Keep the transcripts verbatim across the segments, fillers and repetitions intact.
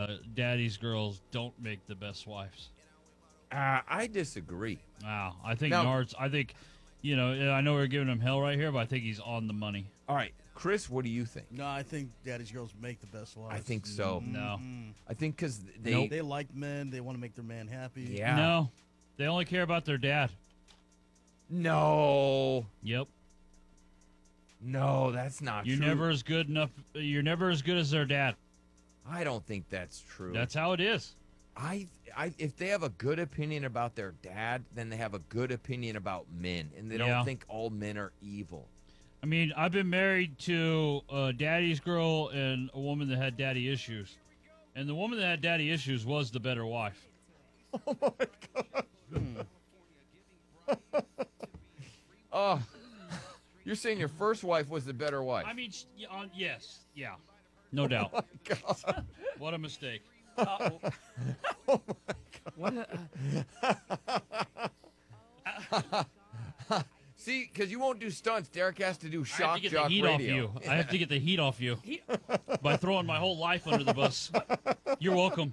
uh, daddy's girls don't make the best wives. Uh, I disagree. Wow, I think Now- Nards. I think, you know, I know we're giving him hell right here, but I think he's on the money. All right, Chris, what do you think? No, I think daddy's girls make the best wives. I think so. No, I think because they, Nope. They like men. They want to make their man happy. yeah, no, they only care about their dad. no, Yep, no, that's not you're true. never as good enough. You're never as good as their dad. I don't think that's true. That's how it is. I, I, if they have a good opinion about their dad, then they have a good opinion about men, and they Yeah. don't think all men are evil. I mean, I've been married to a daddy's girl and a woman that had daddy issues, and the woman that had daddy issues was the better wife. Oh, you're saying your first wife was the better wife? I mean, sh- y- uh, yes, yeah, no doubt. God. What a mistake. See, because you won't do stunts, Derek has to do I have shock to get jock the heat radio. off you. I have to get the heat off you by throwing my whole life under the bus. You're welcome.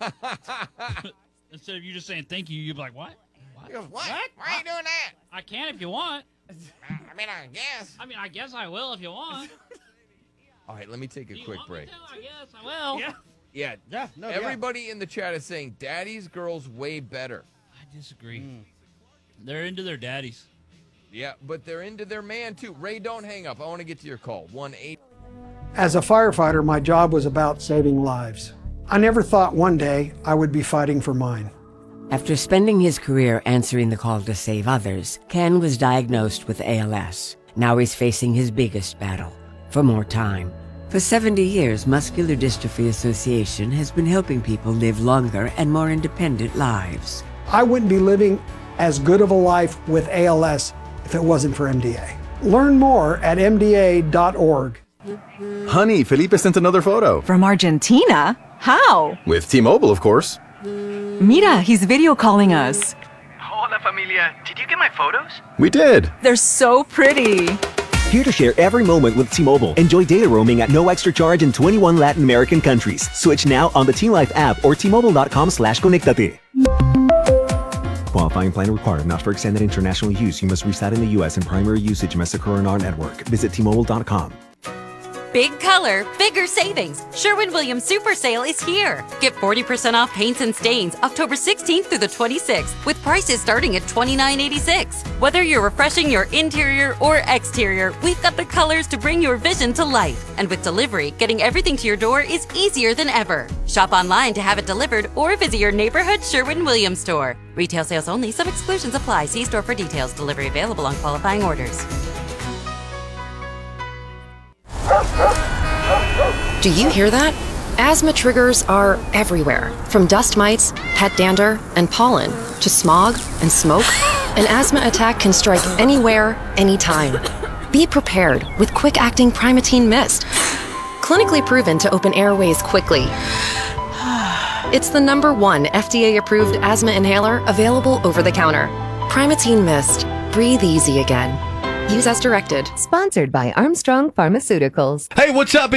Instead of you just saying thank you, you'd be like, what? He goes, what? What? Why are you doing that? I can if you want. I mean, I guess. I mean, I guess I will if you want. All right, let me take a Do you quick want me break. to? I guess I will. Yeah. Yeah, Yeah, no, yeah. everybody in the chat is saying daddy's girl's way better. I disagree. They're into their daddies. Yeah, but they're into their man, too. Ray, don't hang up. I want to get to your call. one eight. As a firefighter, my job was about saving lives. I never thought one day I would be fighting for mine. After spending his career answering the call to save others, Ken was diagnosed with A L S. Now he's facing his biggest battle, for more time. For seventy years, Muscular Dystrophy Association has been helping people live longer and more independent lives. I wouldn't be living as good of a life with A L S if it wasn't for M D A. Learn more at M D A dot org. Honey, Felipe sent another photo. From Argentina? How? With T-Mobile, of course. Mira, he's video calling us. Hola, familia. Did you get my photos? We did. They're so pretty. Here to share every moment with T-Mobile. Enjoy data roaming at no extra charge in twenty-one Latin American countries. Switch now on the T-Life app or T-Mobile.com slash conectate. Qualifying plan required. Not for extended international use. You must reside in the U S and primary usage must occur on our network. Visit T Mobile dot com. Big color, bigger savings. Sherwin-Williams Super Sale is here. Get forty percent off paints and stains October sixteenth through the twenty-sixth with prices starting at twenty-nine eighty-six. Whether you're refreshing your interior or exterior, we've got the colors to bring your vision to life. And with delivery, getting everything to your door is easier than ever. Shop online to have it delivered or visit your neighborhood Sherwin-Williams store. Retail sales only. Some exclusions apply. See store for details. Delivery available on qualifying orders. Do you hear that? Asthma triggers are everywhere, from dust mites, pet dander, and pollen, to smog and smoke. An asthma attack can strike anywhere, anytime. Be prepared with quick-acting Primatene Mist. Clinically proven to open airways quickly. It's the number one F D A-approved asthma inhaler available over the counter. Primatene Mist. Breathe easy again. Use as directed. Sponsored by Armstrong Pharmaceuticals. Hey, what's up?